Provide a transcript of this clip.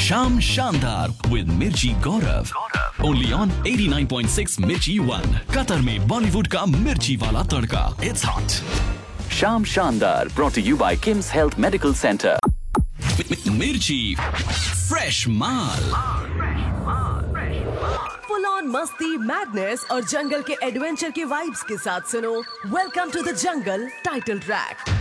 शाम शानदार विद मिर्ची गौरव, ओनली ऑन 89.6 मिर्ची 1, कतर में बॉलीवुड का मिर्ची वाला तड़का। It's hot. शाम शानदार brought to you by Kim's Health Medical Center. मिर्ची फ्रेश माल। फुल ऑन मस्ती, मैडनेस और जंगल के एडवेंचर के वाइब्स के साथ सुनो welcome to the jungle title track.